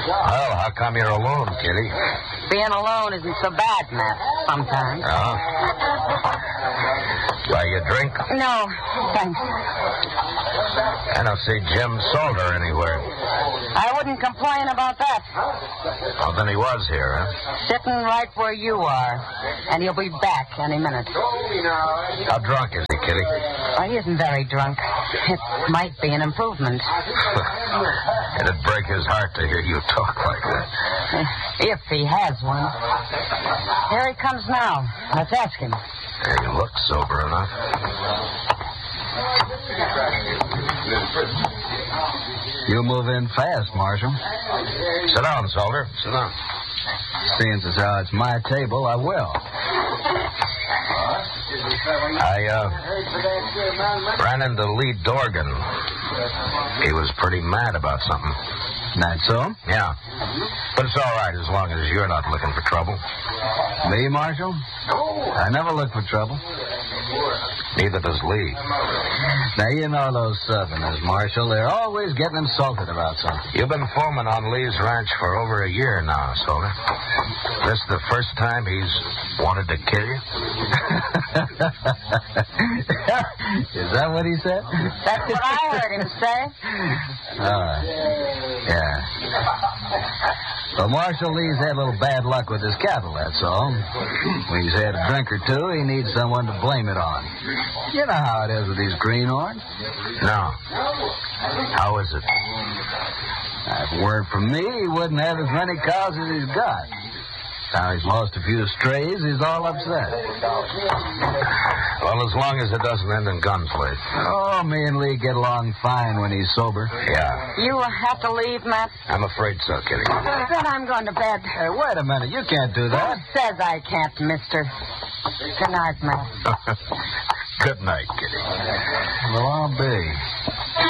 Well, how come you're alone, Kitty? Being alone isn't so bad, Matt, sometimes. Oh? Buy you a drink? No, thanks. I don't see Jim Salter anywhere. I wouldn't complain about that. Oh, then he was here, huh? Sitting right where you are. And he'll be back any minute. How drunk is he, Kitty? Oh, he isn't very drunk. It might be an improvement. It'd break his heart to hear you talk like that. If he has one. Here he comes now. Let's ask him. He looks sober enough. You move in fast, Marshal. Sit down, Salter. Sit down. Seeing as how it's my table, I will. I ran into Lee Dorgan. He was pretty mad about something. That so? Yeah. But it's all right as long as you're not looking for trouble. Me, Marshal? I never look for trouble. Neither does Lee. Now, you know those Southerners, Marshal. They're always getting insulted about something. You've been foaming on Lee's ranch for over a year now, Salter. This the first time he's wanted to kill you? Is that what he said? That's what I heard him say. Yeah. Well, Marshal, Lee's had a little bad luck with his cattle, that's all. When he's had a drink or two, he needs someone to blame it on. You know how it is with these greenhorns. No. How is it? If it weren't for me, he wouldn't have as many cows as he's got. Now he's lost a few strays, he's all upset. Well, as long as it doesn't end in gunfight. Oh, me and Lee get along fine when he's sober. Yeah. You have to leave, Matt? I'm afraid so, Kitty. Then I'm going to bed. Hey, wait a minute. You can't do Who that. says I can't, mister? Good night, Matt. Good night, Kitty. Well, I'll be.